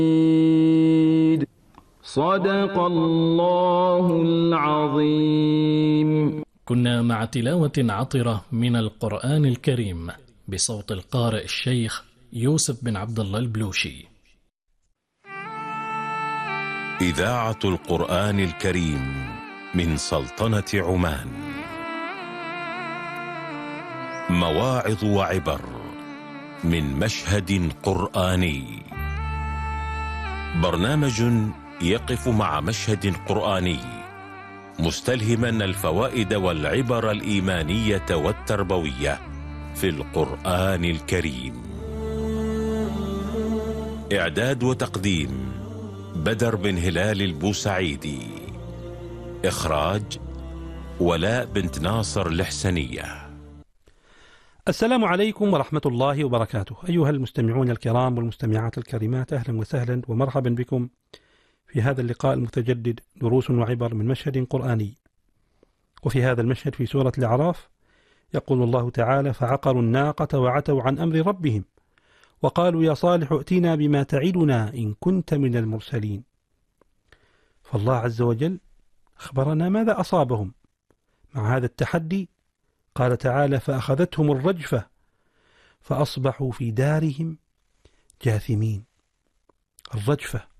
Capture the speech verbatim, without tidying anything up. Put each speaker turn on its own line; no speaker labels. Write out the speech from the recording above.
صدق الله العظيم.
كنا مع تلاوة عطرة من القرآن الكريم بصوت القارئ الشيخ يوسف بن عبد الله البلوشي.
إذاعة القرآن الكريم من سلطنة عمان. مواعظ وعبر من مشهد قرآني. برنامج يقف مع مشهد قرآني مستلهما الفوائد والعبر الإيمانية والتربوية في القرآن الكريم. إعداد وتقديم بدر بن هلال البوسعيدي. إخراج ولاء بنت ناصر الحسنية.
السلام عليكم ورحمة الله وبركاته. أيها المستمعون الكرام والمستمعات الكريمات، أهلا وسهلا ومرحبا بكم في هذا اللقاء المتجدد، دروس وعبر من مشهد قرآني. وفي هذا المشهد في سورة الأعراف يقول الله تعالى: فعقروا الناقة وعتوا عن أمر ربهم وقالوا يا صالح ائتنا بما تعدنا إن كنت من المرسلين. فالله عز وجل أخبرنا ماذا أصابهم مع هذا التحدي. قال تعالى: فأخذتهم الرجفة فأصبحوا في دارهم جاثمين. الرجفة